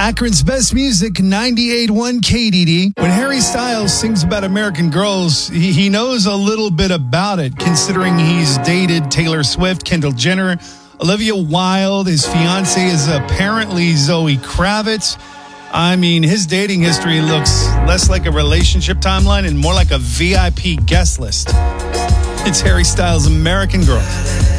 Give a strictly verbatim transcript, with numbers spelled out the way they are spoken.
Akron's best music, ninety-eight point one K D D. When Harry Styles sings about American girls, he, he knows a little bit about it, considering he's dated Taylor Swift, Kendall Jenner, Olivia Wilde. His fiancée is apparently Zoe Kravitz. I mean, his dating history looks less like a relationship timeline and more like a V I P guest list. It's Harry Styles' American Girl.